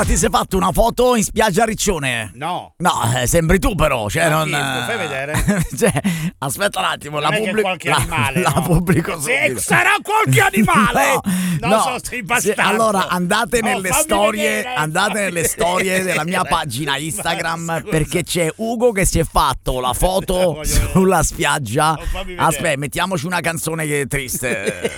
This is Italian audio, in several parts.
Ti sei fatto una foto in spiaggia a Riccione? No. No, sembri tu però, cioè non... Fai vedere. Cioè, aspetta un attimo, Non è che qualche animale, la no? pubblico Se subito. sarà qualche animale. Non so, sei bastardo. Allora andate nelle fammi storie, vedere, andate fammi nelle storie vedere. della mia pagina Instagram, Ma scusa. perché c'è Ugo che si è fatto la foto Voglio vedere. sulla spiaggia. fammi vedere. Aspetta, mettiamoci una canzone che è triste.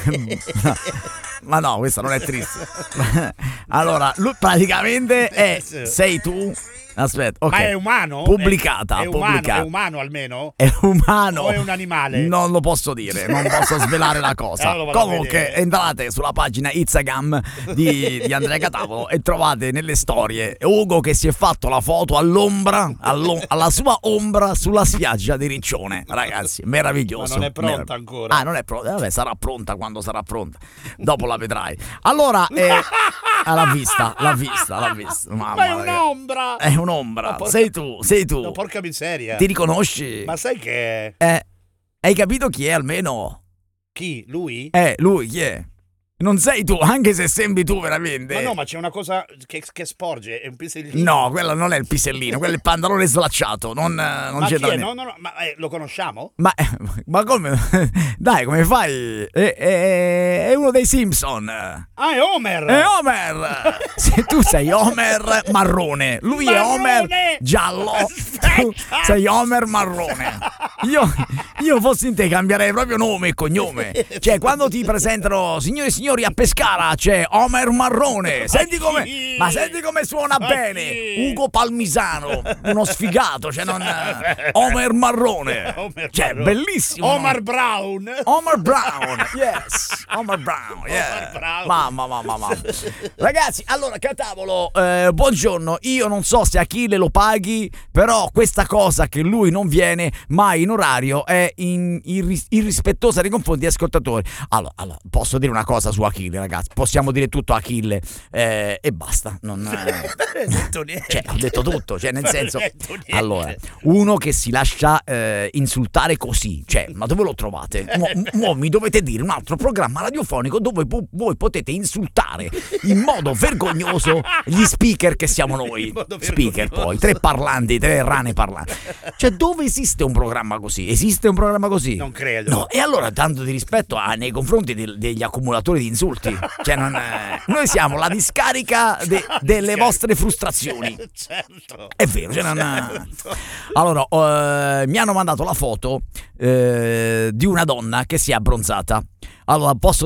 Ma no, questa non è triste. Allora, lui praticamente sei tu. Aspetta, ok. Ma è umano? Pubblicata. È umano, pubblicata. è umano almeno? È umano O è un animale? Non lo posso dire, non posso svelare la cosa. Allora lo vado a Comunque vedere. entrate sulla pagina Instagram di Andrea Catavolo e trovate nelle storie Ugo che si è fatto la foto all'ombra, alla sua ombra sulla spiaggia di Riccione. Ragazzi, meraviglioso. Ma non è pronta ancora. Ah, non è pronta. Vabbè, sarà pronta quando sarà pronta. Dopo la vedrai. Allora, l'ha vista. Mamma, Ma è ragazzi. un'ombra. È un'ombra. Sei tu. No, porca miseria. Ti riconosci? Ma sai che Hai capito chi è almeno? chi? Lui? Lui chi è? Non sei tu, anche se sembri tu veramente. Ma no, ma c'è una cosa che sporge, è un pisellino. No, quello non è il pisellino, quello è il pantalone slacciato. Non Ma c'è chi da è? niente. No, ma lo conosciamo? Ma come? Dai, come fai? È uno dei Simpson. Ah, è Homer! È Homer! Se tu sei Homer marrone, lui è Homer giallo. Tu sei Homer marrone. Io fossi in te cambierei proprio nome e cognome. Cioè, quando ti presentano, signore e signori, a Pescara c'è Homer marrone. Senti come suona bene. Ugo Palmisano, uno sfigato, cioè non Homer marrone. Cioè, bellissimo. Homer Brown. Homer Brown, yes. Homer Brown, yeah. Brown. Mamma. Ragazzi, allora, Catavolo, buongiorno. Io non so se Achille lo paghi, però questa cosa che lui non viene mai in orario è irrispettosa nei confronti degli ascoltatori. Allora, posso dire una cosa su Achille, ragazzi. Possiamo dire tutto a Achille e basta. Non detto niente. Cioè, ho detto tutto, cioè nel senso. Detto niente. Allora, uno che si lascia insultare così, cioè, ma dove lo trovate? Mi dovete dire un altro programma radiofonico dove voi potete insultare in modo vergognoso gli speaker che siamo noi. Speaker poi, 3 parlanti, 3 rane parlanti. Cioè, dove esiste un programma così? Esiste un programma così? Non credo. No, e allora tanto di rispetto nei confronti degli accumulatori di insulti. Cioè, noi siamo la discarica delle vostre frustrazioni. Certo. È vero, cioè Allora, mi hanno mandato la foto di una donna che si è abbronzata. Allora, posso